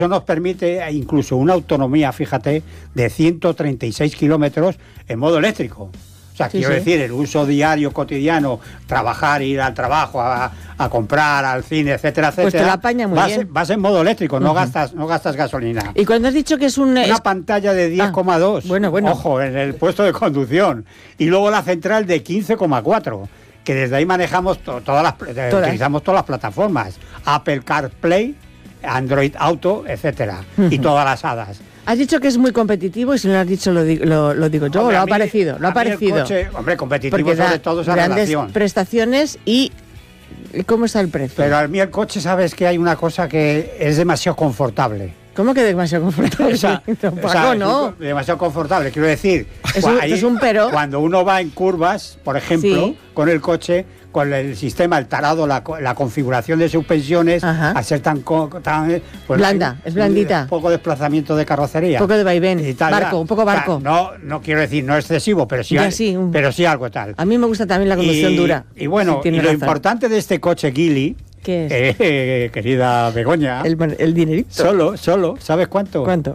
Eso nos permite incluso una autonomía, fíjate, de 136 kilómetros en modo eléctrico. O sea, quiero decir, el uso diario, cotidiano, trabajar, ir al trabajo, a comprar, al cine, etcétera, etcétera. Pues te la apaña muy bien. Vas en modo eléctrico, no gastas gasolina. Y cuando has dicho que es una pantalla de 10,2, bueno. Ojo, en el puesto de conducción. Y luego la central de 15,4, que desde ahí manejamos utilizamos todas las plataformas. Apple CarPlay, Android Auto, etcétera. Y todas las hadas. Has dicho que es muy competitivo y si no lo has dicho lo digo yo. Hombre, lo ha parecido. El coche, competitivo sobre todo esa grandes relación. Prestaciones y ¿cómo está el precio? Pero a mí el coche, sabes que hay una cosa que es demasiado confortable. ¿Cómo que demasiado confortable? No. Demasiado confortable, quiero decir. Es un pero. Cuando uno va en curvas, por ejemplo, con el coche, con el sistema, el tarado, la configuración de suspensiones, al ser tan pues, blanda, es blandita. Poco desplazamiento de carrocería. Un poco de vaivén, un poco barco. No quiero decir, no excesivo, pero sí, pero sí algo tal. A mí me gusta también la conducción dura. Y bueno, y lo importante de este coche Geely, ¿qué es? Querida Begoña, el dinerito. Solo, ¿sabes cuánto? ¿Cuánto?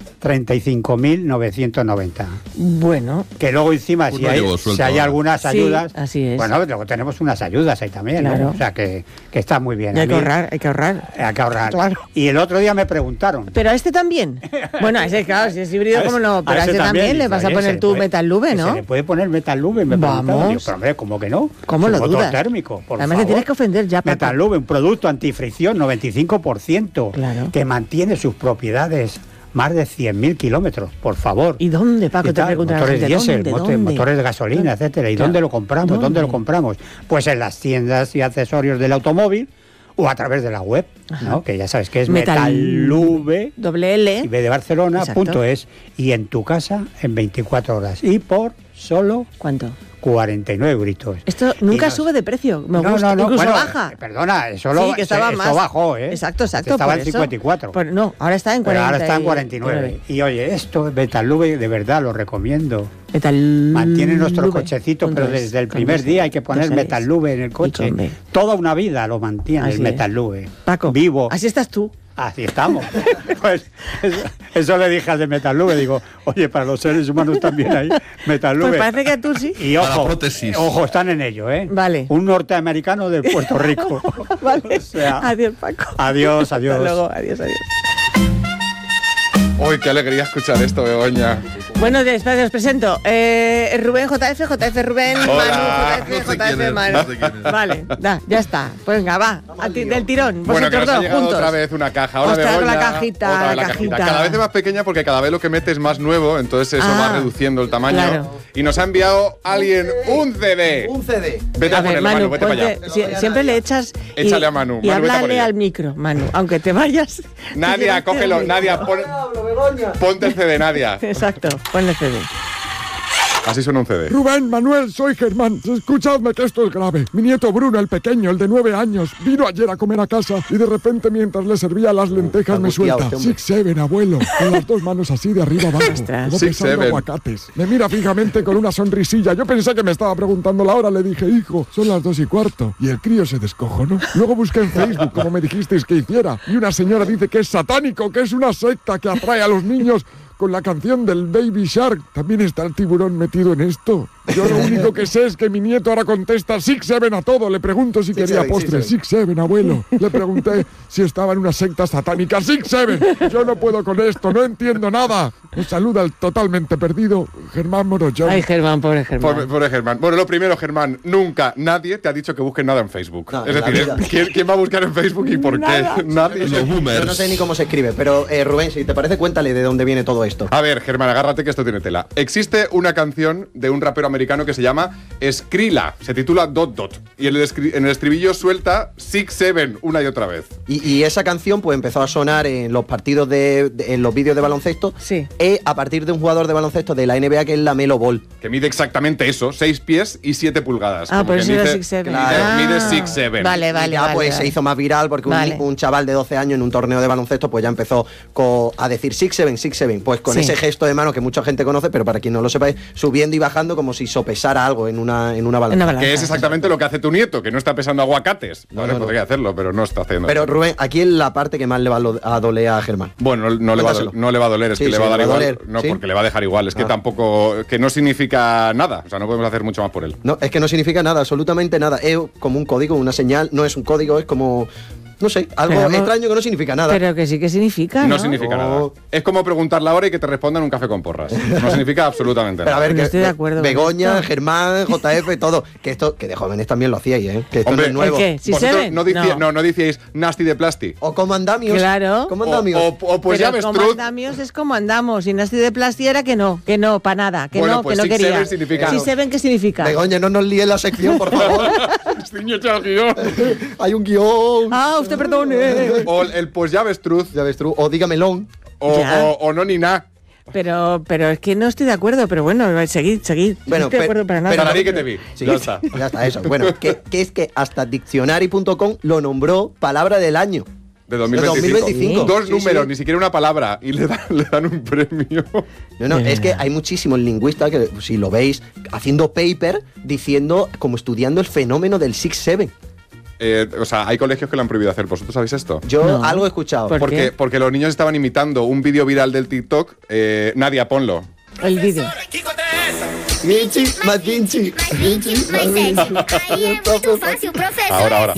35.990. Bueno. Que luego encima, si hay algunas ayudas... así es. Bueno, luego tenemos unas ayudas ahí también, claro. ¿No? O sea, que está muy bien. Y hay que ahorrar. Claro. Y el otro día me preguntaron... ¿Pero a este también? Bueno, a ese, claro, si es híbrido, ¿cómo no? Pero a ese también le vas a poner tu Metal Lube, ¿no? Se le puede poner Metal Lube, me preguntaron. Digo, pero hombre, ¿cómo que no? ¿Cómo lo dudas? Térmico, por Además, favor. te tienes que ofender ya, Paco. Metal Lube, un producto antifricción, 95%, claro. Que mantiene sus propiedades... Más de 100.000 kilómetros, por favor. ¿Y dónde, Paco? Te preguntan motores diésel, ¿dónde? motores de gasolina, etcétera. ¿Y dónde lo compramos? ¿Dónde lo compramos? Pues en las tiendas y accesorios del automóvil o a través de la web, ¿no? Que ya sabes que es Metallube, L de Barcelona.es, y en tu casa en 24 horas. Y por solo... ¿Cuánto? 49 euritos. Esto nunca sube de precio, me gusta, incluso bueno, baja. Perdona, eso bajó, ¿eh? Exacto. Estaba en 54. Pues no, ahora está en 49. Pero ahora está en 49. Y oye, esto, Metallube, de verdad, lo recomiendo. Mantiene nuestro cochecito, pero desde el primer día hay que poner Metallube en el coche. Toda una vida lo mantiene el Metallube. Paco, vivo. Así estás tú. Así estamos. Pues eso le dije al de Metallube, digo, oye, para los seres humanos también hay Metallube. Pues parece que tú sí. Y ojo, están en ello, ¿eh? Vale. Un norteamericano de Puerto Rico. Vale. O sea, adiós, Paco. Adiós. Hasta luego, adiós. Uy, qué alegría escuchar esto, Begoña. Bueno, después os presento. Rubén, JF Rubén, hola. Manu, JF Manu. Vale, ya está. Pues venga, va, del tirón. Bueno, que nos ha llegado juntos. Otra vez una caja. Hola, Begoña. La cajita. Cada vez es más pequeña porque cada vez lo que metes es más nuevo, entonces eso va reduciendo el tamaño. Claro. Y nos ha enviado alguien un CD. Un CD. Vete a ponerlo, Manu, vete para allá. Siempre le echas... Échale a Manu. Y háblale al micro, Manu, aunque te vayas. Nadia, cógelo. Nadia, ponte el CD, Nadia. Exacto, ponle CD. Así suena un CD. Rubén, Manuel, soy Germán. Escuchadme que esto es grave. Mi nieto Bruno, el pequeño, el de 9 años, vino ayer a comer a casa y de repente mientras le servía las lentejas me suelta: 6-7, abuelo, con las dos manos así de arriba abajo, como pesando aguacates. Me mira fijamente con una sonrisilla. Yo pensé que me estaba preguntando la hora. Le dije: hijo, son las 2:15. Y el crío se descojonó. Luego busqué en Facebook, como me dijisteis que hiciera, y una señora dice que es satánico, que es una secta que atrae a los niños con la canción del Baby Shark. ¿También está el tiburón metido en esto? Yo lo único que sé es que mi nieto ahora contesta 6-7 a todo. Le pregunto si quería postre. 6-7, abuelo. Le pregunté si estaba en una secta satánica. 6-7. Yo no puedo con esto, no entiendo nada. Nos saluda el totalmente perdido Germán Morollón. Ay, Germán, pobre Germán. Pobre Germán. Bueno, lo primero, Germán, nunca nadie te ha dicho que busques nada en Facebook. No, es decir, ¿quién va a buscar en Facebook y por qué? Nadie. Yo no sé ni cómo se escribe, pero Rubén, si te parece, cuéntale de dónde viene todo esto. A ver, Germán, agárrate que esto tiene tela. Existe una canción de un rapero americano que se llama Skrilla, se titula Dot Dot, y en el estribillo suelta 6-7 una y otra vez. Y esa canción pues empezó a sonar en los partidos en los vídeos de baloncesto a partir de un jugador de baloncesto de la NBA que es la Melo Ball. Que mide exactamente eso, 6 pies y 7 pulgadas. Ah, por eso era 6'7". Mide 6'7". Vale. Ya pues se hizo más viral porque un chaval de 12 años en un torneo de baloncesto pues ya empezó a decir 6'7", pues con ese gesto de mano que mucha gente conoce, pero para quien no lo sepa es subiendo y bajando como si sopesara algo en una balanza. Que es exactamente lo que hace tu nieto, que no está pesando aguacates. Podría hacerlo, pero no está haciendo. Pero Rubén, aquí es la parte que más le va a doler a Germán. Bueno, no le va a doler, es que le va a dar igual. No, ¿sí? Porque le va a dejar igual. Es que tampoco, que no significa nada. O sea, no podemos hacer mucho más por él. No, es que no significa nada, absolutamente nada. Es como un código, una señal, no es un código, es como... No sé, algo extraño que no significa nada. Pero que sí que significa, ¿no? No significa nada. Es como preguntar la hora y que te respondan un café con porras. No significa absolutamente nada. Pero a ver, no estoy de acuerdo. Begoña, Germán, JF, todo. Que esto, que de jóvenes también lo hacíais, ¿eh? Que esto no es nuevo. ¿Qué? ¿Sí se ven? No decíais nasty de plasti. O como andamios. Claro. Como andamios. O pues ya ves, como andamios es como andamos. Y nasty de plasti era que no, para nada. Que bueno, no, pues que no quería. Si se ven, ¿qué significa? Begoña, no nos líes la sección, por favor. Hay un guión. Ah, usted perdone. O el pues ya ves truth. O dígamelo. O no ni nada. Pero es que no estoy de acuerdo, pero bueno, seguid. Bueno, no estoy de acuerdo para nada. Pero ahí que te vi. Sí, ya está eso. Bueno, que es que hasta Diccionary.com lo nombró palabra del año. De 2025. Sí. Dos números, ni siquiera una palabra. Y le dan un premio. No, es que hay muchísimos lingüistas que, si lo veis, haciendo paper, diciendo, como estudiando el fenómeno del 6'7". O sea, hay colegios que lo han prohibido hacer. ¿Vosotros sabéis esto? Yo algo he escuchado. Porque los niños estaban imitando un vídeo viral del TikTok. Nadia, ponlo. El vídeo. Ahora.